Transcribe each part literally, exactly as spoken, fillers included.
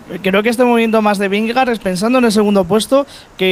creo que este movimiento más de Vingegaard es pensando en el segundo puesto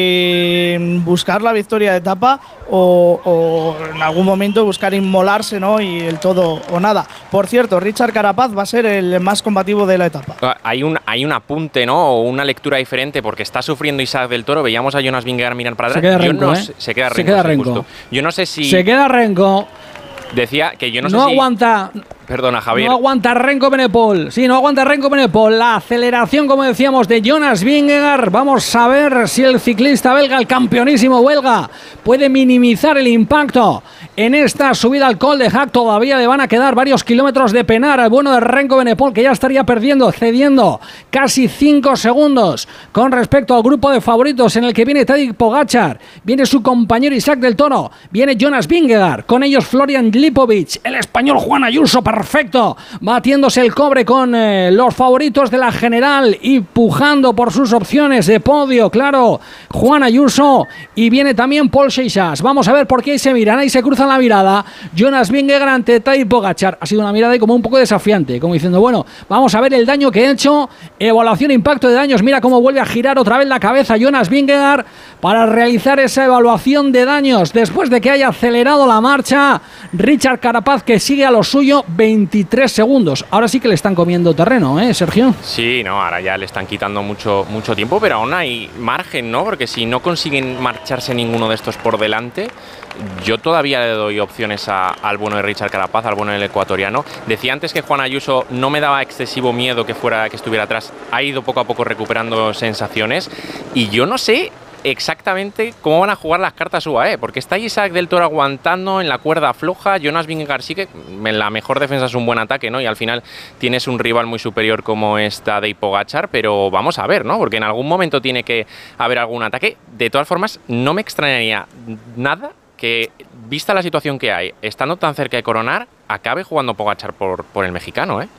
que en buscar la victoria de etapa o, o en algún momento buscar inmolarse, ¿no? Y el todo o nada. Por cierto, Richard Carapaz va a ser el más combativo de la etapa. Hay un, hay un apunte, ¿no? O una lectura diferente porque está sufriendo Isaac del Toro. Veíamos a Jonas Vingegaard mirar para atrás. Se queda Renko, no ¿eh? sé, se queda Renko. Se queda sí, Renko. Justo. Yo no sé si… Se queda Renko. Decía que yo no, no sé si… aguanta… Perdona, Javier. No aguanta Renko Benepol. Sí, no aguanta Renko Benepol. La aceleración, como decíamos, de Jonas Vingegaard. Vamos a ver si el ciclista belga, el campeonísimo belga, puede minimizar el impacto en esta subida al Col de Hack. Todavía le van a quedar varios kilómetros de penar al bueno de Renko Benepol, que ya estaría perdiendo, cediendo casi cinco segundos con respecto al grupo de favoritos en el que viene Tadej Pogačar, viene su compañero Isaac del Toro, viene Jonas Vingegaard, con ellos Florian Lipovic, el español Juan Ayuso, perfecto, batiéndose el cobre con eh, los favoritos de la general y pujando por sus opciones de podio, claro, Juan Ayuso, y viene también Paul Seixas. Vamos a ver por qué ahí se miran, ahí se cruzan la mirada Jonas Vingegaard ante Tadej Pogačar. Ha sido una mirada ahí como un poco desafiante, como diciendo, bueno, vamos a ver el daño que he hecho, evaluación, impacto de daños. Mira cómo vuelve a girar otra vez la cabeza Jonas Vingegaard para realizar esa evaluación de daños después de que haya acelerado la marcha Richard Carapaz, que sigue a lo suyo, veintitrés segundos. Ahora sí que le están comiendo terreno, ¿eh, Sergio? Sí, no, ahora ya le están quitando mucho, mucho tiempo, pero aún hay margen, ¿no? Porque si no consiguen marcharse ninguno de estos por delante, yo todavía le doy opciones a, al bueno de Richard Carapaz, al bueno del ecuatoriano. Decía antes que Juan Ayuso no me daba excesivo miedo que fuera que estuviera atrás. Ha ido poco a poco recuperando sensaciones y yo no sé exactamente cómo van a jugar las cartas U A E, porque está Isaac del Toro aguantando en la cuerda floja. Jonas Vingegaard sí que en la mejor defensa es un buen ataque, ¿no? Y al final tienes un rival muy superior como esta de Pogačar, pero vamos a ver, ¿no? Porque en algún momento tiene que haber algún ataque. De todas formas, no me extrañaría nada que, vista la situación que hay, estando tan cerca de coronar, acabe jugando Pogačar por, por el mexicano, ¿eh?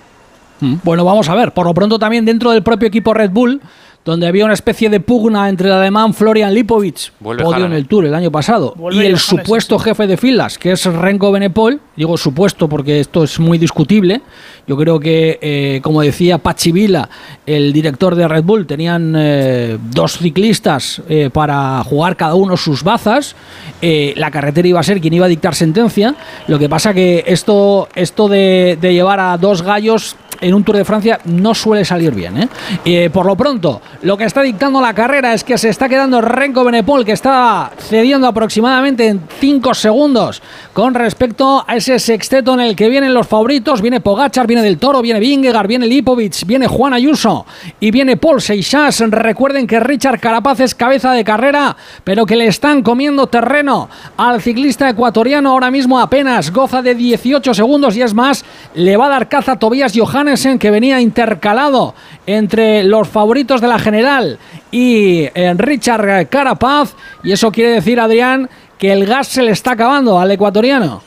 Bueno, vamos a ver. Por lo pronto también dentro del propio equipo Red Bull, donde había una especie de pugna entre el alemán Florian Lipovic, Vuelve podio en el Tour el año pasado, Vuelve y el Johannes, supuesto sí. jefe de filas, que es Renko Benepol. Digo supuesto porque esto es muy discutible. Yo creo que, eh, como decía Pachi Vila, el director de Red Bull, tenían eh, dos ciclistas eh, para jugar cada uno sus bazas. Eh, la carretera iba a ser quien iba a dictar sentencia. Lo que pasa que esto, esto de, de llevar a dos gallos en un Tour de Francia no suele salir bien, ¿eh? Eh, por lo pronto, lo que está dictando la carrera es que se está quedando Renko Benepol, que está cediendo aproximadamente en cinco segundos con respecto a ese sexteto en el que vienen los favoritos. Viene Pogačar, viene Del Toro, viene Vingegaard, viene Lipovic, viene Juan Ayuso y viene Paul Seixas. Recuerden que Richard Carapaz es cabeza de carrera, pero que le están comiendo terreno al ciclista ecuatoriano. Ahora mismo apenas goza de dieciocho segundos y es más, le va a dar caza a Tobias Johannesen, que venía intercalado entre los favoritos de la general y eh, Richard Carapaz, y eso quiere decir, Adrián, que el gas se le está acabando al ecuatoriano.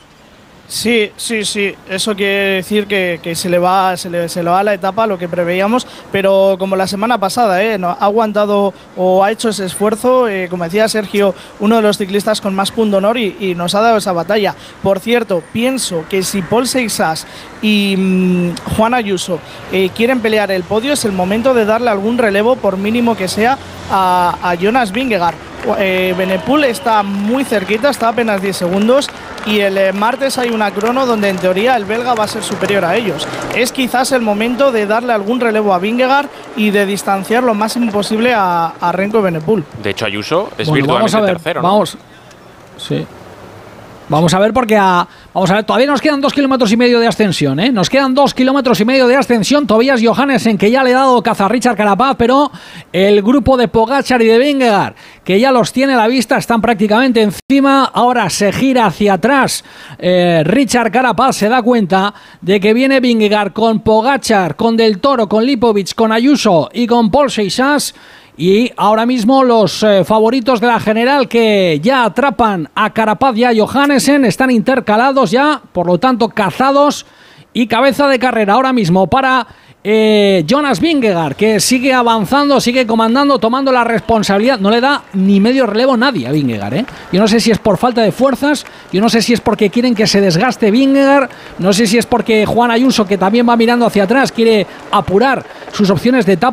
Sí, sí, sí. Eso quiere decir que, que se le va, se le, se le va la etapa, lo que preveíamos, pero como la semana pasada, ¿eh? No, ha aguantado o ha hecho ese esfuerzo, eh, como decía Sergio, uno de los ciclistas con más punto honor y, y nos ha dado esa batalla. Por cierto, pienso que si Paul Seixas y mmm, Juan Ayuso eh, quieren pelear el podio, es el momento de darle algún relevo, por mínimo que sea, a, a Jonas Vingegaard. Eh, Benepol está muy cerquita, está a apenas diez segundos, y el eh, martes hay una crono donde en teoría el belga va a ser superior a ellos. Es quizás el momento de darle algún relevo a Vingegaard y de distanciar lo máximo posible a, a Renko Benepol. De hecho, Ayuso es bueno, virtualmente vamos a ver, tercero, ¿no? Vamos, sí. Vamos a ver porque a, vamos a ver, todavía nos quedan dos kilómetros y medio de ascensión, ¿eh? Nos quedan dos kilómetros y medio de ascensión. Tobias Johannesen, que ya le ha dado caza a Richard Carapaz, pero el grupo de Pogačar y de Vingegaard, que ya los tiene a la vista, están prácticamente encima. Ahora se gira hacia atrás. Eh, Richard Carapaz se da cuenta de que viene Vingegaard con Pogačar, con Del Toro, con Lipovic, con Ayuso y con Paul Seixas. Y ahora mismo los eh, favoritos de la general, que ya atrapan a Carapaz y a Johannesen, están intercalados ya, por lo tanto cazados, y cabeza de carrera ahora mismo para eh, Jonas Vingegaard, que sigue avanzando, sigue comandando, tomando la responsabilidad. No le da ni medio relevo a nadie a Vingegaard, ¿eh? Yo no sé si es por falta de fuerzas, yo no sé si es porque quieren que se desgaste Vingegaard, no sé si es porque Juan Ayuso, que también va mirando hacia atrás, quiere apurar sus opciones de etapa.